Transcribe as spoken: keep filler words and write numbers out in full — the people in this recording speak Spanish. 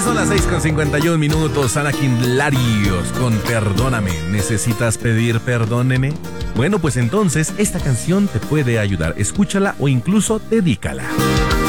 Ya son las seis con cincuenta y un minutos. Anakin Larios con Perdóname. ¿Necesitas pedir perdón, nene? Bueno, pues entonces esta canción te puede ayudar. Escúchala o incluso dedícala.